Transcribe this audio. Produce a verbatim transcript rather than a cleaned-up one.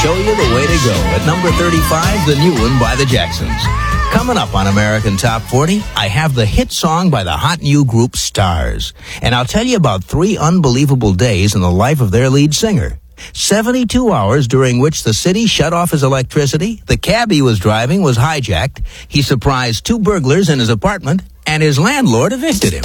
show you the way to go. At number thirty-five, the new one by the Jacksons. Coming up on American Top forty, I have the hit song by the hot new group Stars. And I'll tell you about three unbelievable days in the life of their lead singer. seventy-two hours during which the city shut off his electricity, the cab he was driving was hijacked, he surprised two burglars in his apartment, and his landlord evicted him.